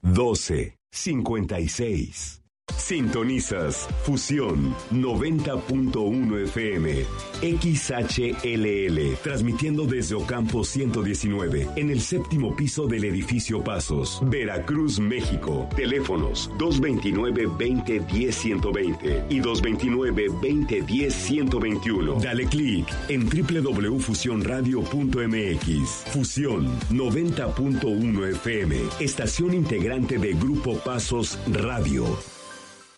1256. Sintonizas Fusión 90.1 FM, XHLL, transmitiendo desde Ocampo 119, en el séptimo piso del edificio Pasos, Veracruz, México. Teléfonos 229-2010-120 y 229-2010-121. Dale clic en www.fusionradio.mx. Fusión 90.1 FM, estación integrante de Grupo Pasos Radio.